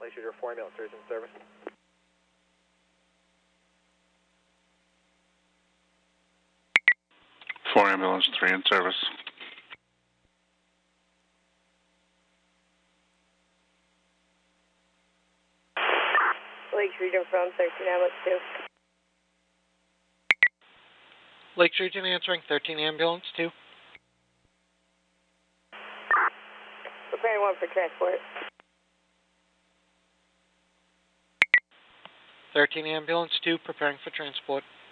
Lakes Region 4 ambulance 3 is in service. Four ambulance 3 in service. Lakes Region from 13 ambulance 2. Lakes Region answering 13 ambulance 2. Preparing 1 for transport. 13 ambulance 2 preparing for transport.